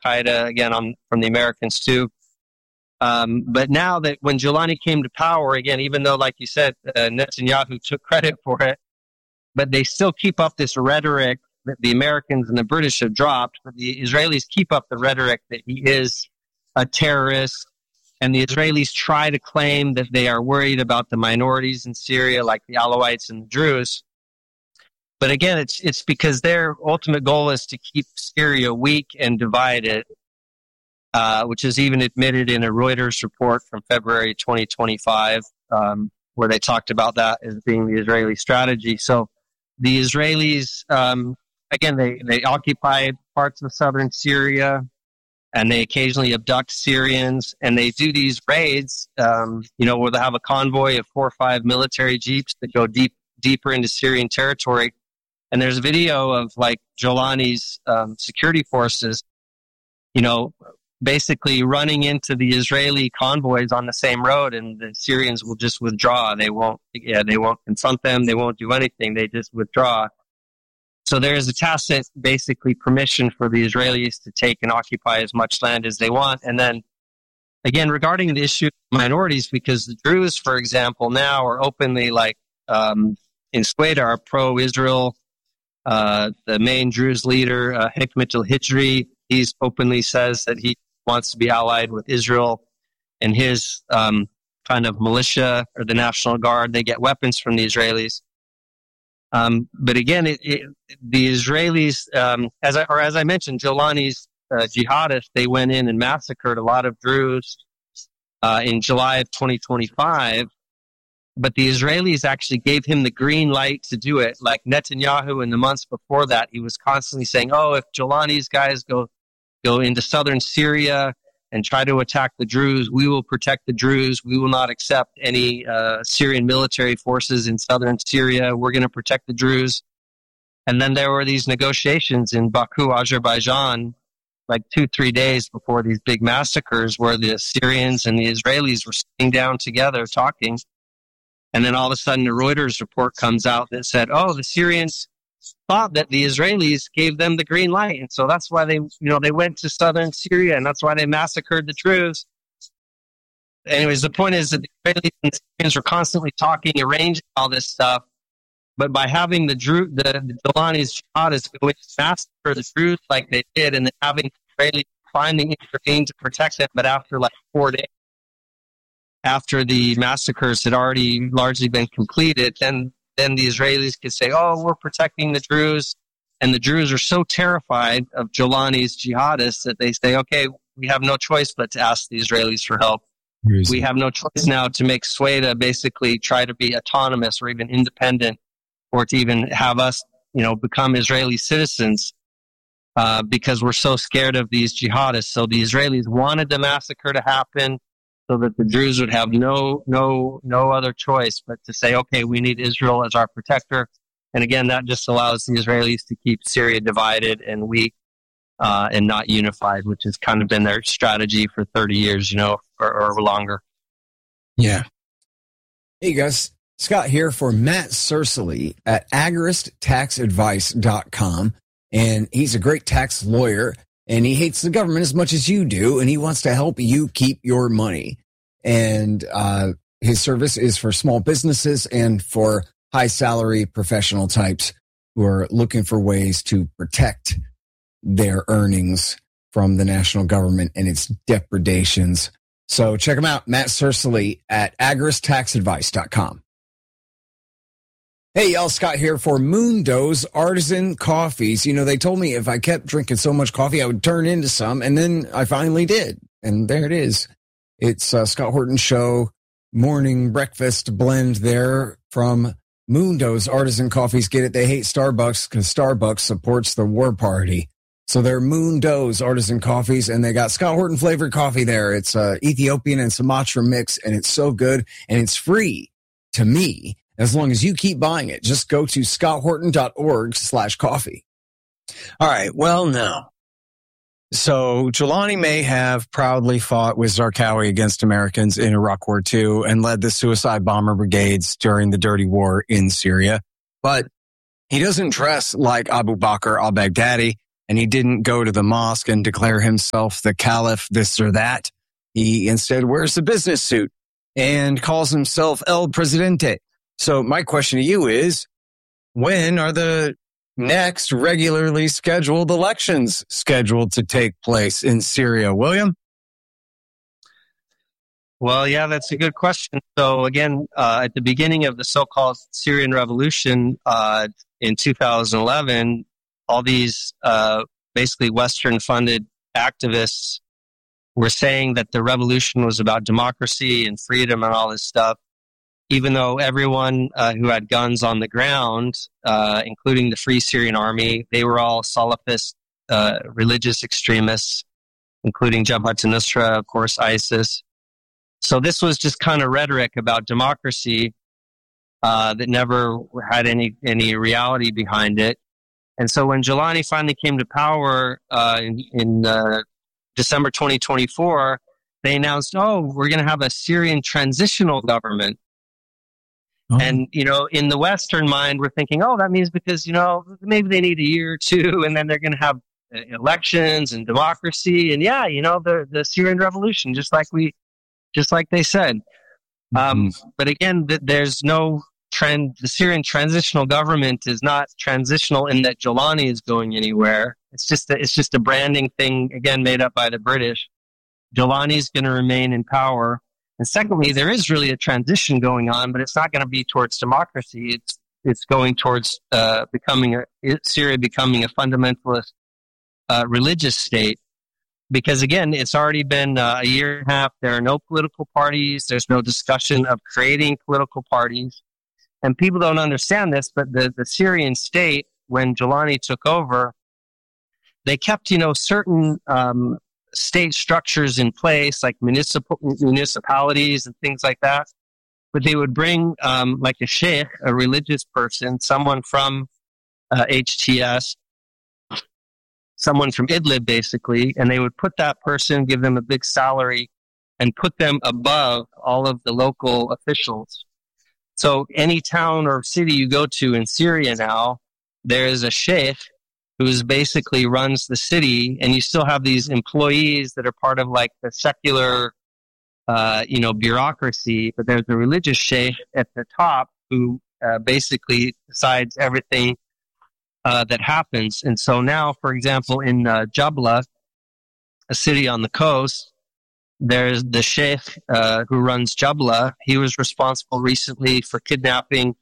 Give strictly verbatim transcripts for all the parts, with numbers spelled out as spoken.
Al-Qaeda, again, on, from the Americans too. Um, but now that when Jilani came to power, again, even though, like you said, uh, Netanyahu took credit for it, but they still keep up this rhetoric that the Americans and the British have dropped, but the Israelis keep up the rhetoric that he is a terrorist. And the Israelis try to claim that they are worried about the minorities in Syria, like the Alawites and the Druze. But again, it's it's because their ultimate goal is to keep Syria weak and divided, uh, which is even admitted in a Reuters report from February twenty twenty-five, um, where they talked about that as being the Israeli strategy. So the Israelis, um, again, they, they occupy parts of southern Syria, and they occasionally abduct Syrians, and they do these raids, um, you know, where they have a convoy of four or five military jeeps that go deep deeper into Syrian territory. And there's a video of like Jolani's um, security forces, you know, basically running into the Israeli convoys on the same road, and the Syrians will just withdraw. They won't, yeah, they won't confront them. They won't do anything. They just withdraw. So there is a tacit, basically, permission for the Israelis to take and occupy as much land as they want. And then, again, regarding the issue of minorities, because the Druze, for example, now are openly like um, in Sweden are pro-Israel. Uh, the main Druze leader, uh, Hikmet al-Hijri, he's openly says that he wants to be allied with Israel, and his um, kind of militia or the National Guard, they get weapons from the Israelis. Um, but again, it, it, the Israelis, um, as I, or as I mentioned, Jolani's uh, jihadists, they went in and massacred a lot of Druze uh, in July of twenty twenty-five. But the Israelis actually gave him the green light to do it. Like Netanyahu in the months before that, he was constantly saying, oh, if Jolani's guys go go into southern Syria and try to attack the Druze, we will protect the Druze. We will not accept any uh, Syrian military forces in southern Syria. We're going to protect the Druze. And then there were these negotiations in Baku, Azerbaijan, like two, three days before these big massacres, where the Syrians and the Israelis were sitting down together talking. And then all of a sudden, a Reuters report comes out that said, oh, the Syrians thought that the Israelis gave them the green light. And so that's why they, you know, they went to southern Syria, and that's why they massacred the Druze. Anyways, the point is that the Israelis and the Syrians were constantly talking, arranging all this stuff. But by having the Druze, the, the Jolani's jihadists go in to massacre the Druze like they did, and then having the Israelis finally intervene to protect them, but after like four days, after the massacres had already largely been completed, then then the Israelis could say, oh, we're protecting the Druze. And the Druze are so terrified of Jolani's jihadists that they say, okay, we have no choice but to ask the Israelis for help. We have no choice now to make Sweden basically try to be autonomous or even independent, or to even have us, you know, become Israeli citizens uh, because we're so scared of these jihadists. So the Israelis wanted the massacre to happen, so that the Druze would have no, no, no other choice but to say, okay, we need Israel as our protector. And again, that just allows the Israelis to keep Syria divided and weak uh, and not unified, which has kind of been their strategy for thirty years, you know, or, or longer. Yeah. Hey guys, Scott here for Matt Cercily at agorist tax advice dot com. And he's a great tax lawyer. And he hates the government as much as you do, and he wants to help you keep your money. And uh, his service is for small businesses and for high-salary professional types who are looking for ways to protect their earnings from the national government and its depredations. So check him out, Matt Cercily at agorist tax advice dot com. Hey, y'all, Scott here for Mundo's Artisan Coffees. You know, they told me if I kept drinking so much coffee, I would turn into some, and then I finally did. And there it is. It's uh, Scott Horton Show morning breakfast blend there from Mundo's Artisan Coffees. Get it? They hate Starbucks because Starbucks supports the war party. So they're Mundo's Artisan Coffees, and they got Scott Horton flavored coffee there. It's uh, Ethiopian and Sumatra mix, and it's so good, and it's free to me. As long as you keep buying it, just go to scott horton dot org slash coffee. All right. Well, no. So Jolani may have proudly fought with Zarqawi against Americans in Iraq War Two and led the suicide bomber brigades during the dirty war in Syria. But he doesn't dress like Abu Bakr al-Baghdadi, and he didn't go to the mosque and declare himself the caliph, this or that. He instead wears the business suit and calls himself El Presidente. So my question to you is, when are the next regularly scheduled elections scheduled to take place in Syria, William? Well, yeah, that's a good question. So again, uh, at the beginning of the so-called Syrian revolution uh, in two thousand eleven, all these uh, basically Western-funded activists were saying that the revolution was about democracy and freedom and all this stuff, even though everyone uh, who had guns on the ground, uh, including the Free Syrian Army, they were all Salafist uh, religious extremists, including Jabhat al-Nusra, of course, ISIS. So this was just kind of rhetoric about democracy uh, that never had any any reality behind it. And so when Jilani finally came to power uh, in, in uh, December twenty twenty-four, they announced, oh, we're going to have a Syrian transitional government. Oh. And, you know, in the Western mind, we're thinking, oh, that means because, you know, maybe they need a year or two and then they're going to have elections and democracy. And yeah, you know, the, the Syrian revolution, just like we, just like they said. Mm-hmm. Um, but again, th- there's no trend. The Syrian transitional government is not transitional in that Jilani is going anywhere. It's just a, it's just a branding thing, again, made up by the British. Jilani is going to remain in power. And secondly, there is really a transition going on, but it's not going to be towards democracy. It's it's going towards uh, becoming a, Syria becoming a fundamentalist uh, religious state. Because again, it's already been uh, a year and a half. There are no political parties. There's no discussion of creating political parties. And people don't understand this, but the, the Syrian state, when Jilani took over, they kept, you know, certain um, state structures in place, like municipal municipalities and things like that. But they would bring um, like a sheikh, a religious person, someone from uh, H T S, someone from Idlib, basically, and they would put that person, give them a big salary, and put them above all of the local officials. So any town or city you go to in Syria now, there is a sheikh who basically runs the city, and you still have these employees that are part of like the secular, uh, you know, bureaucracy, but there's a religious sheikh at the top who uh, basically decides everything uh, that happens. And so now, for example, in uh, Jabla, a city on the coast, there's the sheikh uh, who runs Jabla. He was responsible recently for kidnapping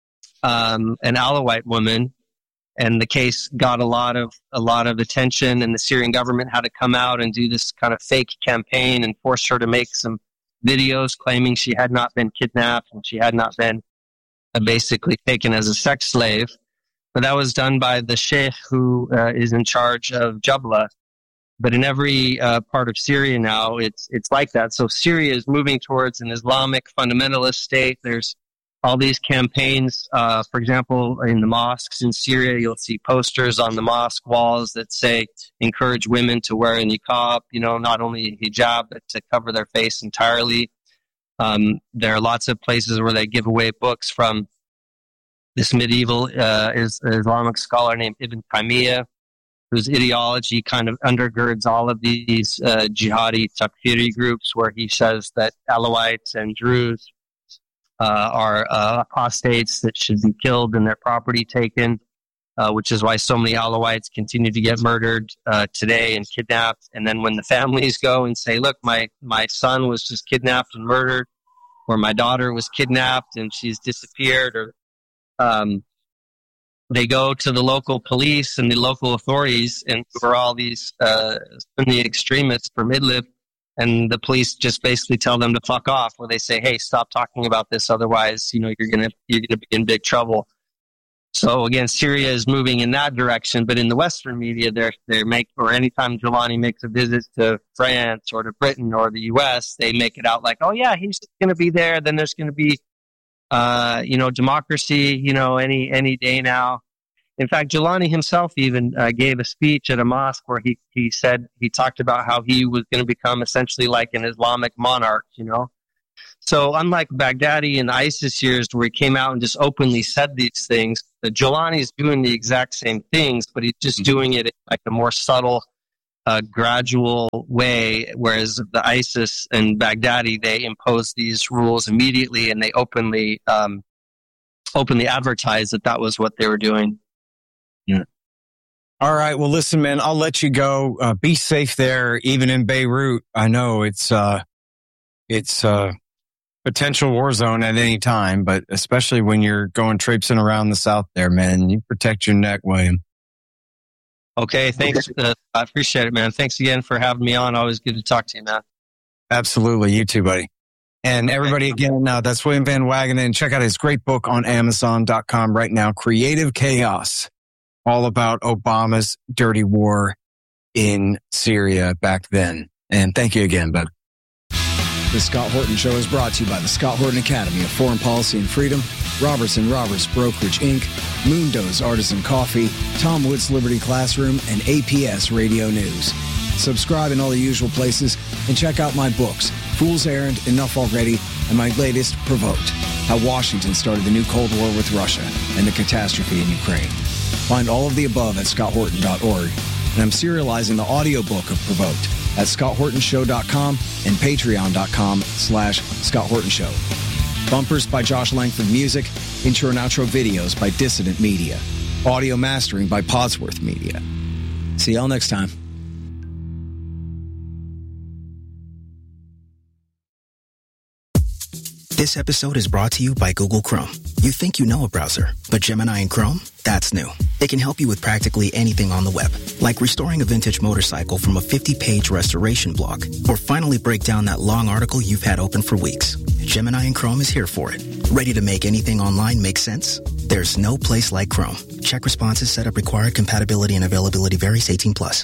um, an Alawite woman. And the case got a lot of a lot of attention, and the Syrian government had to come out and do this kind of fake campaign and force her to make some videos claiming she had not been kidnapped and she had not been uh, basically taken as a sex slave. But that was done by the sheikh who uh, is in charge of Jabla. But in every uh, part of Syria now, it's it's like that. So Syria is moving towards an Islamic fundamentalist state. There's all these campaigns, uh, for example, in the mosques in Syria, you'll see posters on the mosque walls that say, encourage women to wear a niqab, you know, not only hijab, but to cover their face entirely. Um, there are lots of places where they give away books from this medieval uh, is, Islamic scholar named Ibn Taymiyyah, whose ideology kind of undergirds all of these uh, jihadi takfiri groups, where he says that Alawites and Druze Uh, are uh, apostates that should be killed and their property taken, uh, which is why so many Alawites continue to get murdered uh, today and kidnapped. And then when the families go and say, look, my, my son was just kidnapped and murdered, or my daughter was kidnapped and she's disappeared, or um, they go to the local police and the local authorities, and for all these uh, Sunni extremists from Idlib, and the police just basically tell them to fuck off, or they say, hey, stop talking about this. Otherwise, you know, you're going to, you're going to be in big trouble. So again, Syria is moving in that direction, but in the Western media, they're, they make, or anytime Jilani makes a visit to France or to Britain or the U S, they make it out like, oh yeah, he's going to be there. Then there's going to be, uh, you know, democracy, you know, any, any day now. In fact, Jilani himself even uh, gave a speech at a mosque where he, he said, he talked about how he was going to become essentially like an Islamic monarch, you know. So unlike Baghdadi and the ISIS years where he came out and just openly said these things, uh, Jelani's doing the exact same things, but he's just doing it in like a more subtle, uh, gradual way. Whereas the ISIS and Baghdadi, they impose these rules immediately, and they openly, um, openly advertise that that was what they were doing. Yeah. All right. Well, listen, man, I'll let you go. Uh, be safe there, even in Beirut. I know it's, uh, it's, uh, potential war zone at any time, but especially when you're going traipsing around the south there, man, you protect your neck, William. Okay. Thanks. Uh, I appreciate it, man. Thanks again for having me on. Always good to talk to you, man. Absolutely. You too, buddy. And everybody, again, now that's William Van Wagenen. Check out his great book on Amazon dot com right now, Creative Chaos, all about Obama's dirty war in Syria back then. And thank you again, bud. The Scott Horton Show is brought to you by the Scott Horton Academy of Foreign Policy and Freedom, Roberts and Roberts Brokerage, Incorporated, Moondo's Artisan Coffee, Tom Woods Liberty Classroom, and A P S Radio News. Subscribe in all the usual places and check out my books, Fool's Errand, Enough Already, and my latest, Provoked, How Washington Started the New Cold War with Russia and the Catastrophe in Ukraine. Find all of the above at scott horton dot org, and I'm serializing the audiobook of Provoked at scott horton show dot com and patreon dot com slash Scott Horton Show. Bumpers by Josh Langford Music, intro and outro videos by Dissident Media, audio mastering by Podsworth Media. See y'all next time. This episode is brought to you by Google Chrome. You think you know a browser, but Gemini and Chrome? That's new. It can help you with practically anything on the web, like restoring a vintage motorcycle from a fifty-page restoration blog, or finally break down that long article you've had open for weeks. Gemini and Chrome is here for it. Ready to make anything online make sense? There's no place like Chrome. Check responses, setup required, compatibility and availability varies, eighteen plus.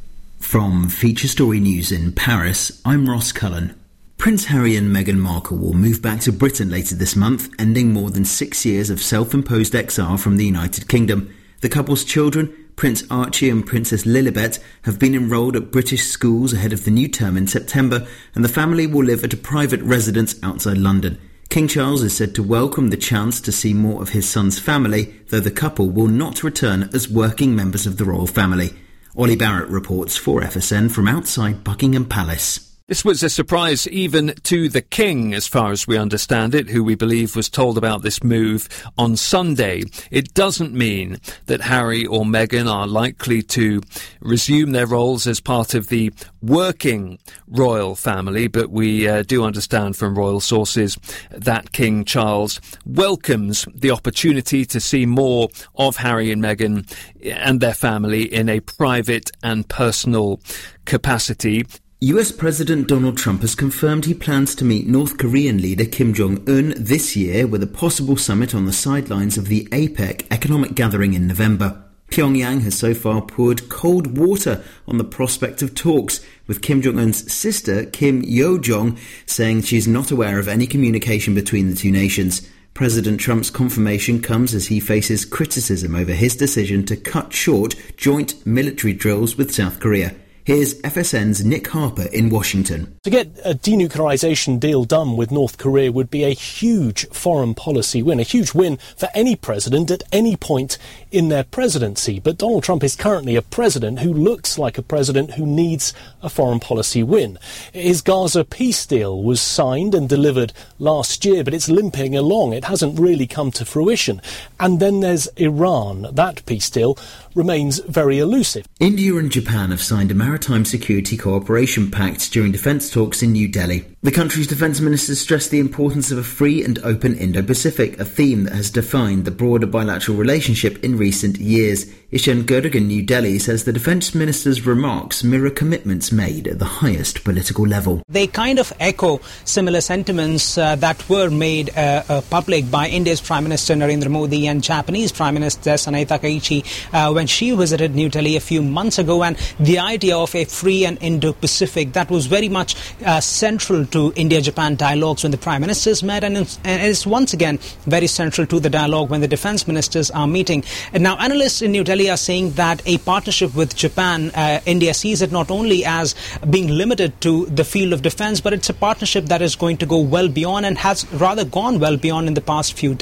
From Feature Story News in Paris, I'm Ross Cullen. Prince Harry and Meghan Markle will move back to Britain later this month, ending more than six years of self-imposed exile from the United Kingdom. The couple's children, Prince Archie and Princess Lilibet, have been enrolled at British schools ahead of the new term in September, and the family will live at a private residence outside London. King Charles is said to welcome the chance to see more of his son's family, though the couple will not return as working members of the royal family. Ollie Barrett reports for F S N from outside Buckingham Palace. This was a surprise even to the King, as far as we understand it, who we believe was told about this move on Sunday. It doesn't mean that Harry or Meghan are likely to resume their roles as part of the working royal family, but we uh, do understand from royal sources that King Charles welcomes the opportunity to see more of Harry and Meghan and their family in a private and personal capacity. U S President Donald Trump has confirmed he plans to meet North Korean leader Kim Jong-un this year with a possible summit on the sidelines of the APEC economic gathering in November. Pyongyang has so far poured cold water on the prospect of talks, with Kim Jong-un's sister, Kim Yo-jong, saying she's not aware of any communication between the two nations. President Trump's confirmation comes as he faces criticism over his decision to cut short joint military drills with South Korea. Here's F S N's Nick Harper in Washington. To get a denuclearization deal done with North Korea would be a huge foreign policy win, a huge win for any president at any point in their presidency. But Donald Trump is currently a president who looks like a president who needs a foreign policy win. His Gaza peace deal was signed and delivered last year, but it's limping along. It hasn't really come to fruition. And then there's Iran. That peace deal remains very elusive. India and Japan have signed a maritime security cooperation pact during defence talks in New Delhi. The country's defence ministers stressed the importance of a free and open Indo-Pacific, a theme that has defined the broader bilateral relationship in recent years. Ishan Gurg in New Delhi says the defence minister's remarks mirror commitments made at the highest political level. They kind of echo similar sentiments uh, that were made uh, uh, public by India's Prime Minister Narendra Modi and Japanese Prime Minister Sanae Takaichi uh, when she visited New Delhi a few months ago. And the idea of a free and Indo-Pacific, that was very much uh, central to India-Japan dialogues when the Prime Ministers met, and it's, and it's once again very central to the dialogue when the defence ministers are meeting. And now analysts in New Delhi are saying that a partnership with Japan, uh, India sees it not only as being limited to the field of defence, but it's a partnership that is going to go well beyond and has rather gone well beyond in the past few decades.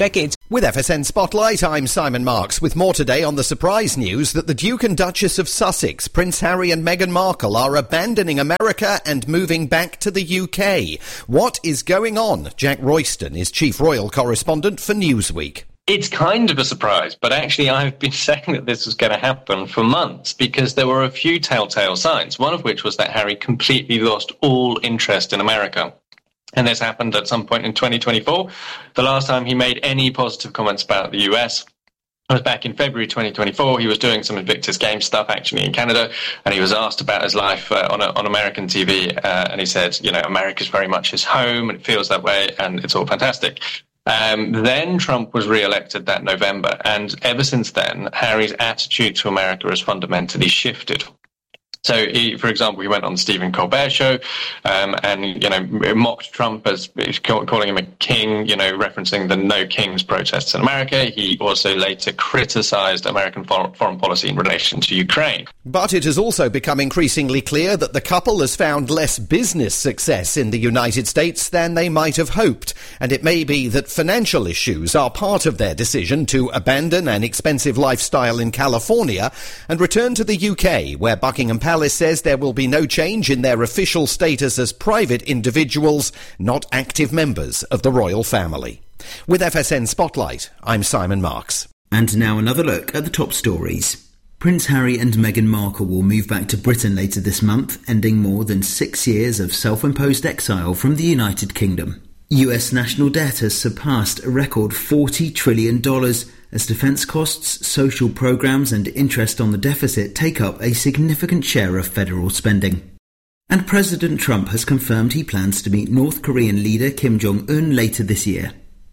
With F S N Spotlight, I'm Simon Marks, with more today on the surprise news that the Duke and Duchess of Sussex, Prince Harry and Meghan Markle, are abandoning America and moving back to the U K. What is going on? Jack Royston is Chief Royal Correspondent for Newsweek. It's kind of a surprise, but actually I've been saying that this was going to happen for months because there were a few telltale signs, one of which was that Harry completely lost all interest in America. And this happened at some point in twenty twenty-four. The last time he made any positive comments about the U S was back in February twenty twenty-four. He was doing some Invictus Games stuff actually in Canada, and he was asked about his life uh, on, a, on American T V, uh, and he said, you know, America's very much his home, and it feels that way, and it's all fantastic. Um, then Trump was re-elected that November, and ever since then, Harry's attitude to America has fundamentally shifted. So, he, for example, he went on the Stephen Colbert show um, and, you know, mocked Trump as calling him a king, you know, referencing the No Kings protests in America. He also later criticized American foreign, foreign policy in relation to Ukraine. But it has also become increasingly clear that the couple has found less business success in the United States than they might have hoped. And it may be that financial issues are part of their decision to abandon an expensive lifestyle in California and return to the U K, where Buckingham Palace says there will be no change in their official status as private individuals, not active members of the royal family. With F S N Spotlight, I'm Simon Marks. And now another look at the top stories. Prince Harry and Meghan Markle will move back to Britain later this month, ending more than six years of self-imposed exile from the United Kingdom. U S national debt has surpassed a record forty trillion dollars as defence costs, social programmes and interest on the deficit take up a significant share of federal spending. And President Trump has confirmed he plans to meet North Korean leader Kim Jong-un later this year.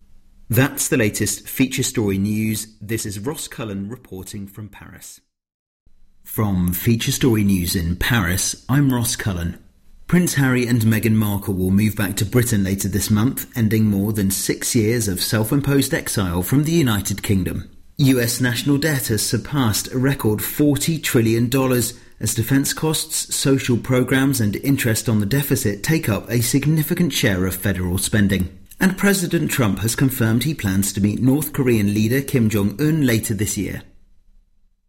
That's the latest feature story news. This is Ross Cullen reporting from Paris. From Feature Story News in Paris, I'm Ross Cullen. Prince Harry and Meghan Markle will move back to Britain later this month, ending more than six years of self-imposed exile from the United Kingdom. U S national debt has surpassed a record forty trillion dollars as defence costs, social programmes and interest on the deficit take up a significant share of federal spending. And President Trump has confirmed he plans to meet North Korean leader Kim Jong-un later this year.